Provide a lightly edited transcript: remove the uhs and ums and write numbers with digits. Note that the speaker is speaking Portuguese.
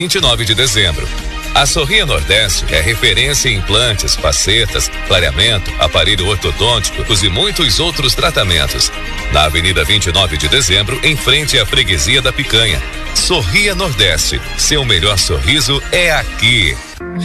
29 de dezembro. A Sorria Nordeste é referência em implantes, facetas, clareamento, aparelho ortodônticos e muitos outros tratamentos. Na Avenida 29 de dezembro, em frente à Freguesia da Picanha. Sorria Nordeste, seu melhor sorriso é aqui.